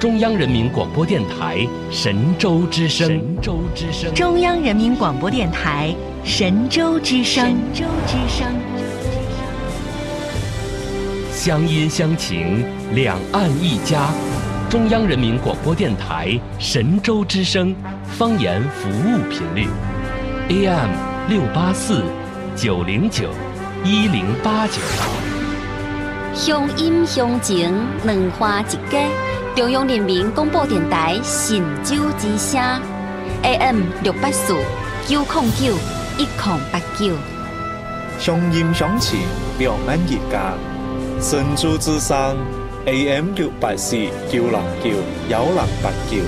中央人民广播电台神州之声。神州之声。 中央人民广播电台神州之声。神州之声。 乡音乡情，两岸一家。中央人民广播电台神州之声方言服务频率 AM 684、909、1089。 乡音乡情，两花一家。中央人民广播电台神州之声 AM 684、909、1089。 乡音乡情，两岸一家。神州之声 AM 684、909、1089。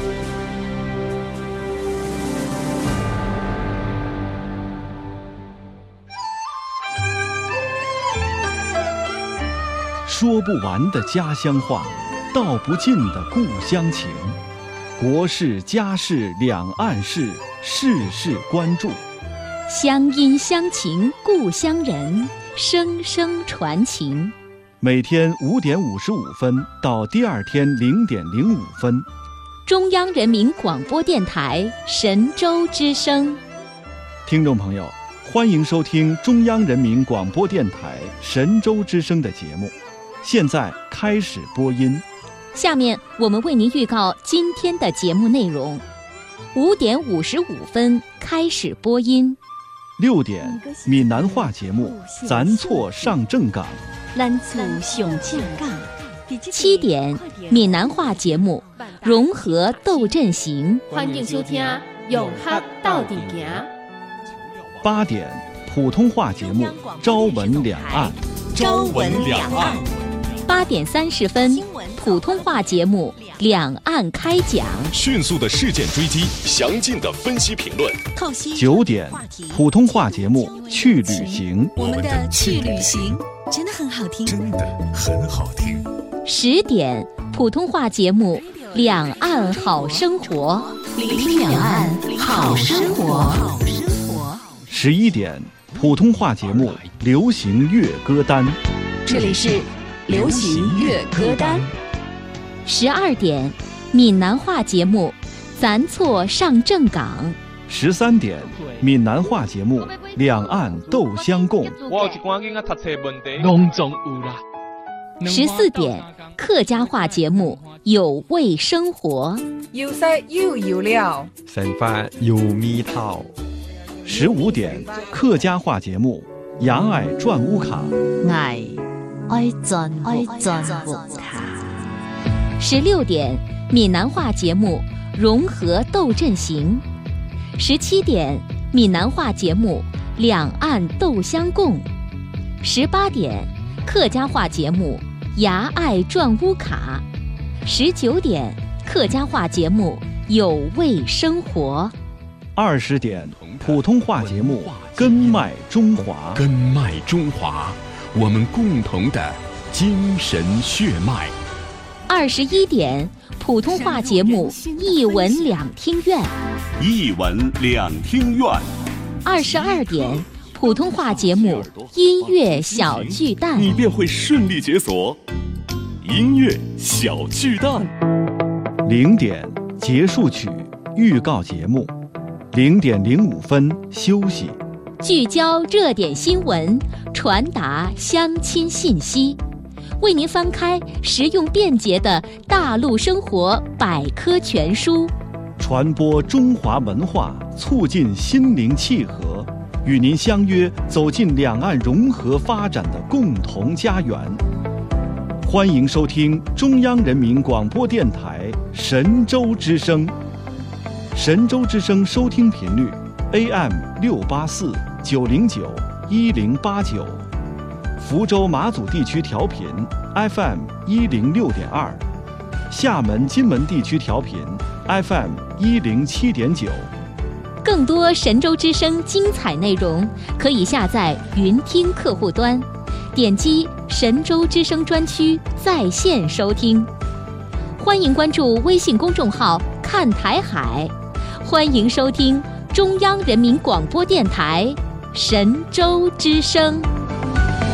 说不完的家乡话，道不尽的故乡情，国事家事两岸事，事事关注。 乡音乡情故乡人，声声传情。 每天5点55分到第二天0点05分， 中央人民广播电台神州之声。 听众朋友，欢迎收听中央人民广播电台神州之声的节目，现在开始播音。 下面我们为您预告今天的节目内容：5点55分开始播音 ；6点闽南话节目《咱错上正港》； 咱错上正港；7点闽南话节目《融合斗阵行》。 欢迎收听《永和到底行》。 8点普通话节目《朝闻两岸》。 朝闻两岸。 8点30分普通话节目《两岸开讲》， 迅速的事件追击，详尽的分析评论。 9点普通话节目《去旅行》， 我们的去旅行真的很好听， 真的很好听。 10点普通话节目《两岸好生活》， 聆听两岸好生活。 11点普通话节目《流行乐歌单》， 这里是流行乐歌单。 12点闽南话节目《咱错上正港》。 13点闽南话节目《两岸斗相共》。 14点客家话节目《有味生活》。 有色又有料， 生活有味道。 15点客家话节目《牙爱转乌卡》。 爱转乌卡。16点闽南话节目《融合斗阵行》。17点闽南话节目《两岸斗相共》。18点客家话节目《牙爱转乌卡》。19点客家话节目《有味生活》。 20点普通话节目《根脉中华》。 根脉中华，我们共同的精神血脉。 21点普通话节目《一文两厅院》。 一文两厅院。 22点普通话节目《音乐小巨蛋》， 你便会顺利解锁音乐小巨蛋。 0点结束曲预告节目，0点05分休息。 聚焦热点新闻，传达乡亲信息，为您翻开实用便捷的大陆生活百科全书， 传播中华文化，促进心灵契合，与您相约走进两岸融合发展的共同家园。欢迎收听中央人民广播电台神州之声。神州之声收听频率 AM 684、909、1089，福州马祖地区调频 FM 106.2，厦门金门地区调频 FM 107.9。 更多神州之声精彩内容，可以下载云听客户端，点击神州之声专区在线收听。欢迎关注微信公众号看台海，欢迎收听中央人民广播电台神州之声。